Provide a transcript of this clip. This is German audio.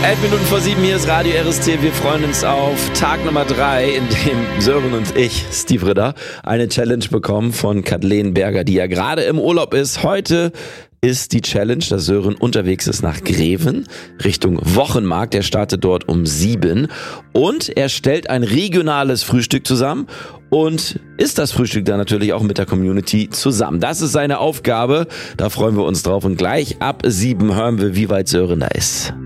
11:07, hier ist Radio RST. Wir freuen uns auf Tag Nummer 3, in dem Sören und ich, Steve Ritter, eine Challenge bekommen von Kathleen Berger, die ja gerade im Urlaub ist. Heute ist die Challenge, dass Sören unterwegs ist nach Greven, Richtung Wochenmarkt. Er startet dort um 7 und er stellt ein regionales Frühstück zusammen und isst das Frühstück dann natürlich auch mit der Community zusammen. Das ist seine Aufgabe, da freuen wir uns drauf und gleich ab 7 hören wir, wie weit Sören da ist.